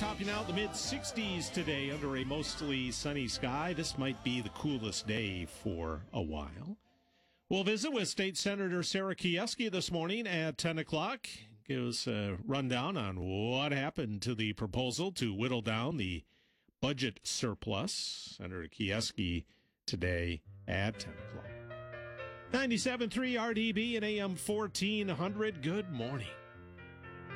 topping out the mid-60s today under a mostly sunny sky. This might be the coolest day for a while. We'll visit with State Senator Sarah Kieski this morning at 10 o'clock. Give us a rundown on what happened to the proposal to whittle down the budget surplus. Senator Kieski today at 10 o'clock. 97.3 RDB and AM 1400. Good morning.